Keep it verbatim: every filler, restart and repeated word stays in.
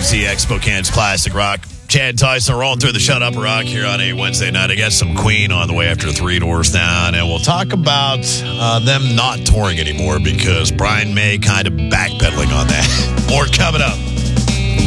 Z X Spokane's Classic Rock. Chad Tyson rolling through the Shut Up Rock here on a Wednesday night. I got some Queen on the way after Three Doors Down, and we'll talk about uh, them not touring anymore because Brian May kind of backpedaling on that. More coming up.